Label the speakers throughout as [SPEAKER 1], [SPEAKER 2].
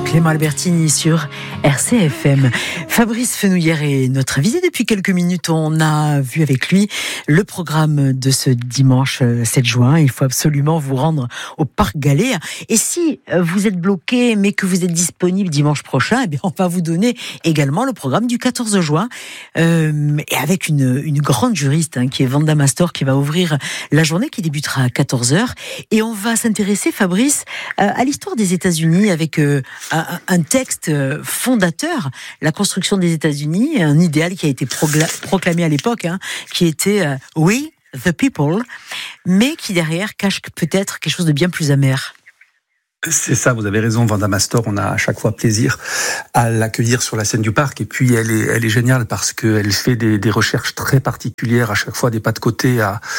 [SPEAKER 1] Clément Albertini sur RCFM. Fabrice Fenouillère est notre invité depuis quelques minutes. On a vu avec lui le programme de ce dimanche 7 juin. Il faut absolument vous rendre au Parc Galéa. Et si vous êtes bloqué mais que vous êtes disponible dimanche prochain, eh bien on va vous donner également le programme du 14 juin et avec une grande juriste qui est Vanda Mastor qui va ouvrir la journée qui débutera à 14h. Et on va s'intéresser, Fabrice, à l'histoire des États-Unis avec un texte fondateur, la construction des États-Unis, un idéal qui a été proclamé à l'époque, qui était We, the people, mais qui derrière cache peut-être quelque chose de bien plus amer.
[SPEAKER 2] C'est ça, vous avez raison, Vanda Mastor, on a à chaque fois plaisir à l'accueillir sur la scène du parc, et puis elle est géniale parce qu'elle fait des recherches très particulières, à chaque fois des pas de côté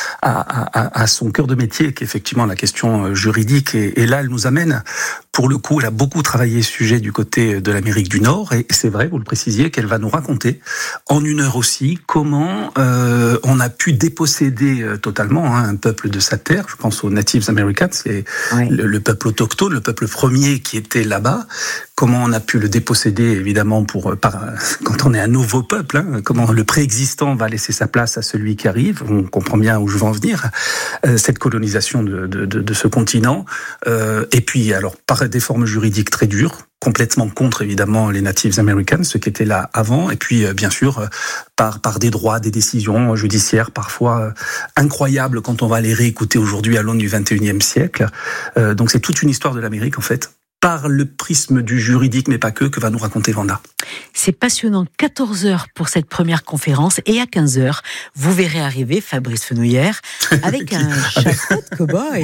[SPEAKER 2] à son cœur de métier, qui est effectivement la question juridique, et là elle nous amène, pour le coup, elle a beaucoup travaillé ce sujet du côté de l'Amérique du Nord, et c'est vrai, vous le précisiez, qu'elle va nous raconter en une heure aussi comment on a pu déposséder totalement un peuple de sa terre. Je pense aux Native Americans, c'est le peuple autochtone, le peuple premier qui était là-bas, comment on a pu le déposséder, évidemment, quand on est un nouveau peuple, comment le préexistant va laisser sa place à celui qui arrive. On comprend bien où je veux en venir, cette colonisation de ce continent. Et puis, alors, par des formes juridiques très dures, complètement contre, évidemment, les Native Americans, ceux qui étaient là avant, et puis, bien sûr, par des droits, des décisions judiciaires, parfois incroyables quand on va les réécouter aujourd'hui à l'aune du 21e siècle. Donc c'est toute une histoire de l'Amérique, en fait, par le prisme du juridique, mais pas que va nous raconter Vanda.
[SPEAKER 1] C'est passionnant. 14h pour cette première conférence, et à 15h, vous verrez arriver Fabrice Fenouillère avec un chapeau de cow-boy.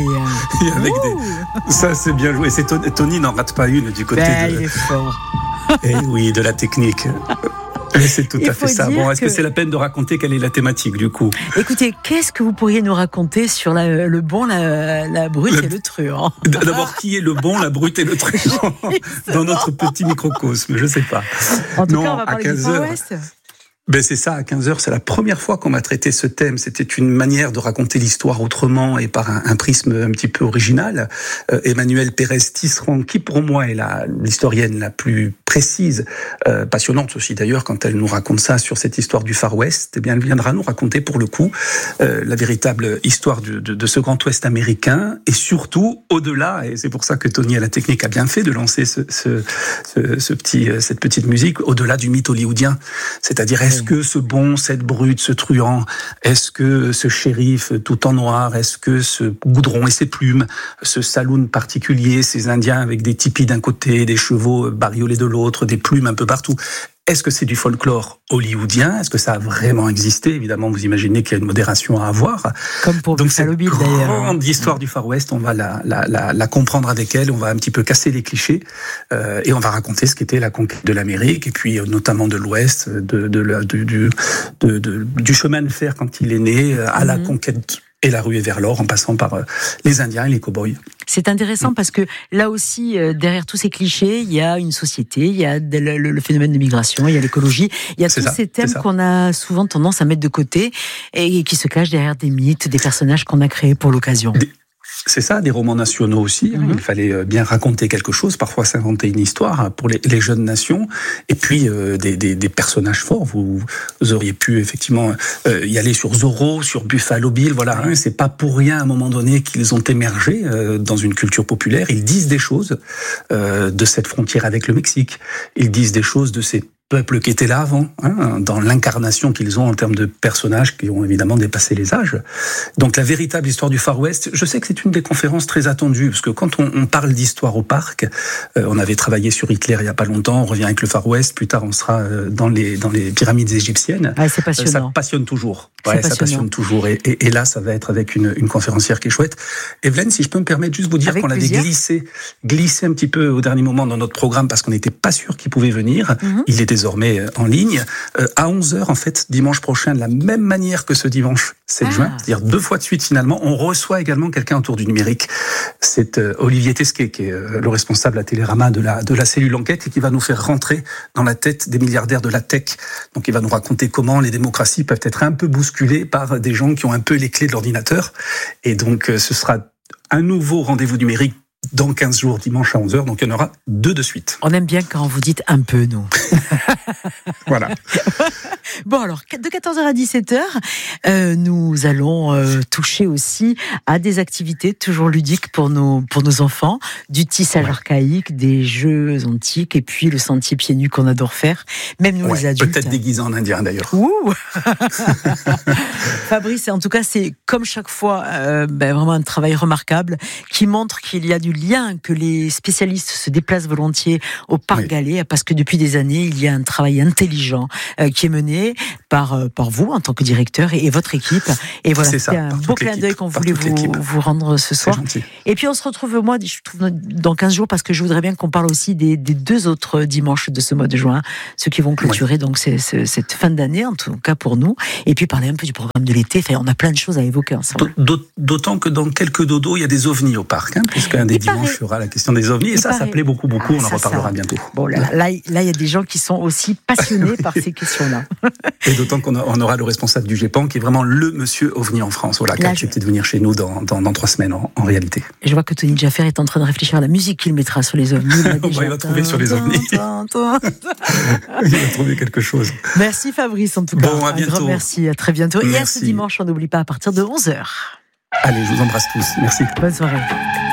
[SPEAKER 2] Ça, c'est bien joué. Tony n'en rate pas une du côté
[SPEAKER 1] il est fort.
[SPEAKER 2] Et oui, de la technique. Mais c'est tout à fait ça. Bon, est-ce que c'est la peine de raconter quelle est la thématique, du coup ?
[SPEAKER 1] Écoutez, qu'est-ce que vous pourriez nous raconter sur le bon, la brute et le truand ?
[SPEAKER 2] D'abord, qui est le bon, la brute et le truand dans notre petit microcosme ? Je ne sais pas.
[SPEAKER 1] En tout cas, on va parler du Far West.
[SPEAKER 2] Ben c'est ça, à 15h, c'est la première fois qu'on m'a traité ce thème. C'était une manière de raconter l'histoire autrement et par un prisme un petit peu original. Emmanuelle Pérez-Tisserand, qui pour moi est l'historienne la plus précise, passionnante aussi d'ailleurs quand elle nous raconte ça sur cette histoire du Far West, eh bien elle viendra nous raconter pour le coup la véritable histoire de ce Grand Ouest américain, et surtout au-delà, et c'est pour ça que Tony à la technique a bien fait de lancer cette petite musique, au-delà du mythe hollywoodien, c'est-à-dire est-ce que ce bon, cette brute, ce truand, est-ce que ce shérif tout en noir, est-ce que ce goudron et ses plumes, ce saloon particulier, ces Indiens avec des tipis d'un côté, des chevaux bariolés de l'autre, des plumes un peu partout, est-ce que c'est du folklore hollywoodien ? Est-ce que ça a vraiment existé ? Évidemment, vous imaginez qu'il y a une modération à avoir.
[SPEAKER 1] Comme pour Buffalo Bill, d'ailleurs.
[SPEAKER 2] Donc, cette grande histoire du Far West, on va la comprendre avec elle, on va un petit peu casser les clichés, et on va raconter ce qu'était la conquête de l'Amérique, et puis notamment de l'Ouest, du chemin de fer quand il est né, à la conquête et la ruée vers l'or, en passant par les Indiens et les cow-boys.
[SPEAKER 1] C'est intéressant parce que là aussi, derrière tous ces clichés, il y a une société, il y a le phénomène de migration, il y a l'écologie, il y a tous ces thèmes qu'on a souvent tendance à mettre de côté et qui se cachent derrière des mythes, des personnages qu'on a créés pour l'occasion.
[SPEAKER 2] C'est ça, des romans nationaux aussi. Il fallait bien raconter quelque chose, parfois s'inventer une histoire pour les jeunes nations. Et puis des personnages forts. Vous auriez pu effectivement y aller sur Zorro, sur Buffalo Bill. Voilà, c'est pas pour rien à un moment donné qu'ils ont émergé dans une culture populaire. Ils disent des choses de cette frontière avec le Mexique. Ils disent des choses de ces peuples qui étaient là avant, dans l'incarnation qu'ils ont en termes de personnages qui ont évidemment dépassé les âges. Donc la véritable histoire du Far West, je sais que c'est une des conférences très attendues, parce que quand on parle d'histoire au parc, on avait travaillé sur Hitler il y a pas longtemps, on revient avec le Far West, plus tard on sera dans les pyramides égyptiennes.
[SPEAKER 1] C'est passionnant.
[SPEAKER 2] Ça passionne toujours. Ça passionne toujours. Et là, ça va être avec une conférencière qui est chouette. Evelyne, si je peux me permettre juste vous dire avec qu'on avait glissé un petit peu au dernier moment dans notre programme parce qu'on n'était pas sûr qu'il pouvait venir. Il est désormais en ligne. À 11h, en fait, dimanche prochain, de la même manière que ce dimanche 7 juin, c'est-à-dire 2 fois de suite finalement, on reçoit également quelqu'un autour du numérique. C'est Olivier Tesquet, qui est le responsable à Télérama de la cellule enquête et qui va nous faire rentrer dans la tête des milliardaires de la tech. Donc il va nous raconter comment les démocraties peuvent être un peu bousculées par des gens qui ont un peu les clés de l'ordinateur. Et donc ce sera un nouveau rendez-vous numérique dans 15 jours, dimanche à 11h. Donc il y en aura 2 de suite.
[SPEAKER 1] On aime bien quand vous dites un peu, nous.
[SPEAKER 2] Voilà.
[SPEAKER 1] Bon, alors, de 14h à 17h, nous allons toucher aussi à des activités toujours ludiques pour nos enfants, du tissage archaïque, des jeux antiques, et puis le sentier pieds nus qu'on adore faire, même nous les adultes.
[SPEAKER 2] Peut-être déguisé en indien d'ailleurs.
[SPEAKER 1] Ouh Fabrice, en tout cas, c'est comme chaque fois vraiment un travail remarquable qui montre qu'il y a du lien, que les spécialistes se déplacent volontiers au Parc Gallet, parce que depuis des années, il y a un travail intelligent qui est mené par vous en tant que directeur et votre équipe. Et voilà, c'est un beau clin d'œil qu'on voulait vous rendre ce soir. Et puis on se retrouve, moi, je trouve, dans 15 jours, parce que je voudrais bien qu'on parle aussi des 2 autres dimanches de ce mois de juin, ceux qui vont clôturer donc cette fin d'année, en tout cas pour nous. Et puis parler un peu du programme de l'été. Enfin, on a plein de choses à évoquer ensemble.
[SPEAKER 2] D'autant que dans quelques dodos, il y a des ovnis au parc, puisqu'un des dimanches sera la question des ovnis. Et ça plaît beaucoup. On en reparlera bientôt.
[SPEAKER 1] Bon, là, il y a des gens qui sont aussi passionnés par ces questions-là.
[SPEAKER 2] Et d'autant qu'on aura le responsable du GEPAN, qui est vraiment le monsieur ovni en France, qui a accepté de venir chez nous dans 3 semaines en réalité.
[SPEAKER 1] Et je vois que Tony Jaffer est en train de réfléchir à la musique qu'il mettra sur les ovnis.
[SPEAKER 2] Il va trouver sur les ovnis. Il va trouver quelque chose.
[SPEAKER 1] Merci Fabrice, en tout cas.
[SPEAKER 2] Bon, à bientôt.
[SPEAKER 1] Un grand merci, à très bientôt.
[SPEAKER 2] Merci.
[SPEAKER 1] Et à ce dimanche, on n'oublie pas, à partir de 11h.
[SPEAKER 2] Allez, je vous embrasse tous. Merci.
[SPEAKER 1] Bonne soirée.